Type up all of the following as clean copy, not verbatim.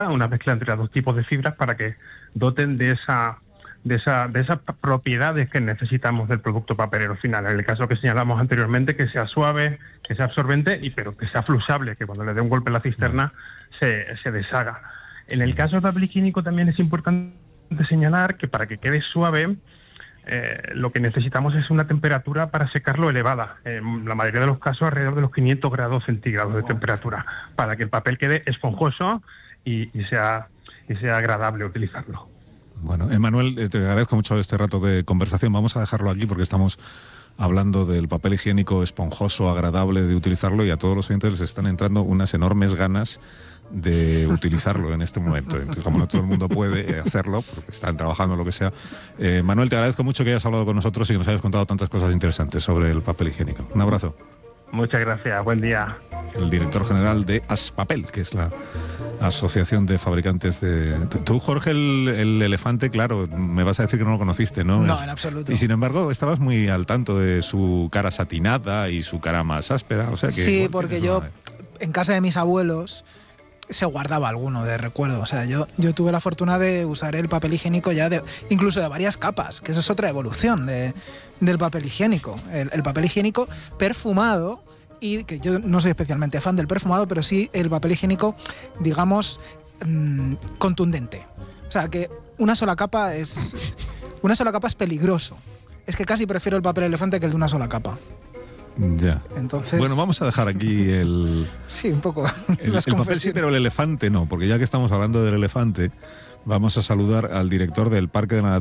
una mezcla entre los dos tipos de fibras para que doten de esas propiedades que necesitamos del producto papelero final. En el caso que señalamos anteriormente, que sea suave, que sea absorbente, pero que sea flusable, que cuando le dé un golpe a la cisterna se deshaga. En el caso del papel higiénico también es importante señalar que para que quede suave, lo que necesitamos es una temperatura para secarlo elevada, en la mayoría de los casos alrededor de los 500 grados centígrados de temperatura, para que el papel quede esponjoso y sea agradable utilizarlo. Bueno, Emanuel, te agradezco mucho este rato de conversación. Vamos a dejarlo aquí porque estamos hablando del papel higiénico esponjoso, agradable de utilizarlo, y a todos los oyentes les están entrando unas enormes ganas de utilizarlo en este momento. Entonces, como no todo el mundo puede hacerlo, porque están trabajando lo que sea, Manuel, te agradezco mucho que hayas hablado con nosotros y que nos hayas contado tantas cosas interesantes sobre el papel higiénico. Un abrazo. Muchas gracias, buen día. El director general de Aspapel, que es la Asociación de Fabricantes de... Tú, Jorge, el elefante, claro, me vas a decir que no lo conociste, ¿no? No, en absoluto. Y sin embargo, estabas muy al tanto de su cara satinada y su cara más áspera, o sea que... Sí, porque yo, en casa de mis abuelos, se guardaba alguno de recuerdo. O sea, yo tuve la fortuna de usar el papel higiénico ya incluso de varias capas, que eso es otra evolución del papel higiénico. El papel higiénico perfumado, y que yo no soy especialmente fan del perfumado, pero sí el papel higiénico, digamos, contundente. O sea, que una sola capa es peligroso. Es que casi prefiero el papel elefante que el de una sola capa. Ya. Entonces, bueno, vamos a dejar aquí el... Sí, un poco. El papel sí, pero el elefante no, porque ya que estamos hablando del elefante, vamos a saludar al director del Parque de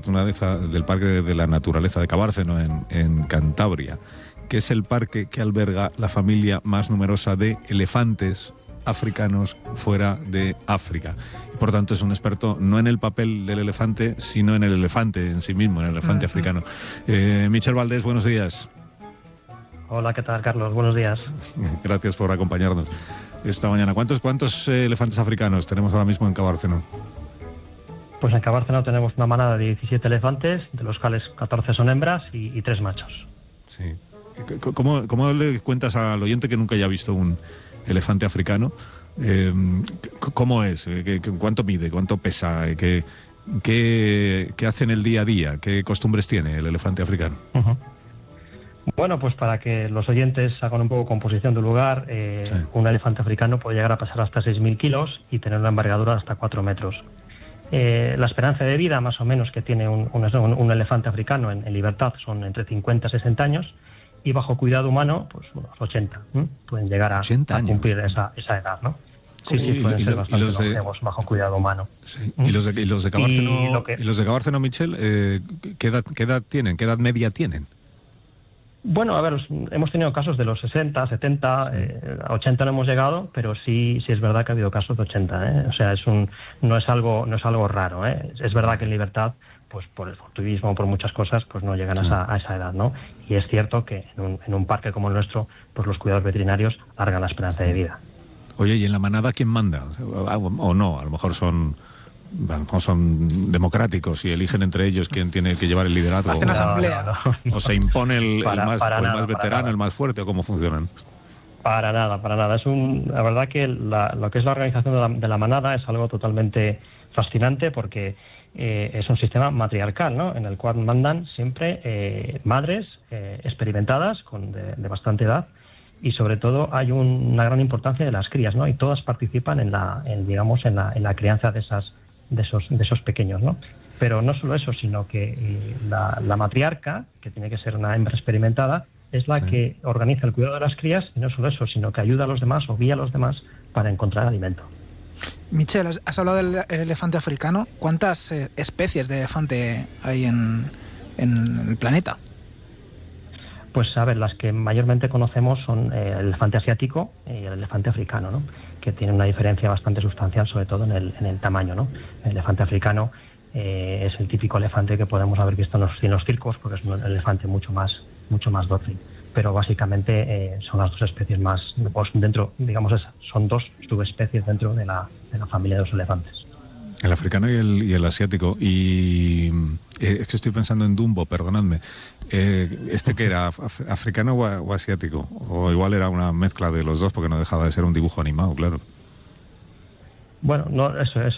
la Naturaleza de Cabárceno en Cantabria, que es el parque que alberga la familia más numerosa de elefantes africanos fuera de África. Y por tanto es un experto no en el papel del elefante, sino en el elefante en sí mismo, en el elefante africano. Michel Valdés, buenos días. Hola, ¿qué tal, Carlos? Buenos días. Gracias por acompañarnos esta mañana. ¿Cuántos elefantes africanos tenemos ahora mismo en Cabárceno? Pues en Cabárceno tenemos una manada de 17 elefantes, de los cuales 14 son hembras y 3 machos. Sí. ¿Cómo le cuentas al oyente que nunca haya visto un elefante africano? ¿Cómo es? ¿Cuánto mide? ¿Cuánto pesa? ¿Qué hace en el día a día? ¿Qué costumbres tiene el elefante africano? Uh-huh. Bueno, pues para que los oyentes hagan un poco composición del lugar, sí. Un elefante africano puede llegar a pesar hasta 6.000 kilos y tener una envergadura hasta 4 metros. La esperanza de vida, más o menos, que tiene un elefante africano en libertad son entre 50 y 60 años, y bajo cuidado humano, pues unos 80. Pueden llegar a cumplir esa edad, ¿no? Sí, pueden ser bastante longevos bajo cuidado humano. Sí. ¿Y los de Cabárceno, Michel, qué edad tienen? ¿Qué edad media tienen? Bueno, a ver, hemos tenido casos de los 60, 70, sí. A 80 no hemos llegado, pero sí es verdad que ha habido casos de 80, O sea, no es algo raro, Es verdad que en libertad, pues por el fortuitismo, por muchas cosas, pues no llegan a esa edad, ¿no? Y es cierto que en un parque como el nuestro, pues los cuidados veterinarios alargan la esperanza de vida. Oye, ¿y en la manada quién manda? O no, a lo mejor son democráticos y eligen entre ellos quién tiene que llevar el liderazgo. Hacen asamblea. O se impone el más veterano, el más fuerte, o cómo funcionan. Para nada. La verdad que lo que es la organización de la manada es algo totalmente fascinante, porque es un sistema matriarcal, ¿no? En el cual mandan siempre madres experimentadas de bastante edad, y sobre todo hay una gran importancia de las crías, ¿no? Y todas participan en la crianza de esos pequeños, ¿no? Pero no solo eso, sino que la matriarca, que tiene que ser una hembra experimentada, es la que organiza el cuidado de las crías, y no solo eso, sino que ayuda a los demás o guía a los demás para encontrar alimento. Michel, has hablado del elefante africano. ¿Cuántas especies de elefante hay en el planeta? Pues a ver, las que mayormente conocemos son el elefante asiático y el elefante africano, ¿no? Que tienen una diferencia bastante sustancial, sobre todo en el tamaño, ¿no? El elefante africano es el típico elefante que podemos haber visto en los circos, porque es un elefante mucho más dócil. Pero básicamente son las dos especies más, pues dentro, digamos, son dos subespecies dentro de la familia de los elefantes. El africano y el asiático. Y es que estoy pensando en Dumbo, perdonadme. ¿Este qué era? ¿Africano o asiático? O igual era una mezcla de los dos, porque no dejaba de ser un dibujo animado, claro. Bueno, no, eso